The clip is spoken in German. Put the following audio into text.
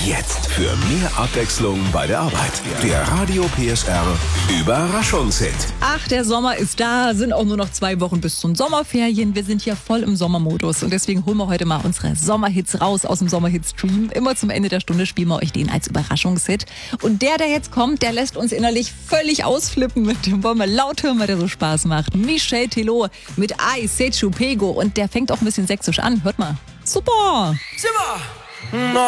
Jetzt für mehr Abwechslung bei der Arbeit. Der Radio PSR Überraschungshit. Ach, der Sommer ist da, sind auch nur noch 2 Wochen bis zum Sommerferien. Wir sind hier voll im Sommermodus und deswegen holen wir heute mal unsere Sommerhits raus aus dem Sommerhit-Stream. Immer zum Ende der Stunde spielen wir euch den als Überraschungshit. Und der jetzt kommt, der lässt uns innerlich völlig ausflippen. Mit dem wollen wir laut hören, weil der so Spaß macht. Michel Teló mit Ai Sechu Pego und der fängt auch ein bisschen sächsisch an. Hört mal. Super! Super!